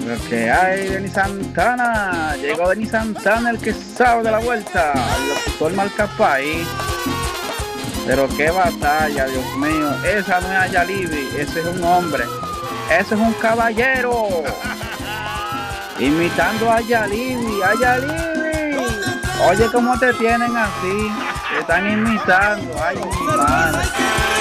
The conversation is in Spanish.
Lo que hay, Denis Santana. Llegó Denis Santana, el que sabe de la vuelta. El locutor marca país. Pero qué batalla, Dios mío. Esa no es Ayalibi, ese es un hombre. Ese es un caballero. Imitando a Ayalibi. Ayalibi. Oye, cómo te tienen así. Te están imitando. Ay, mi madre.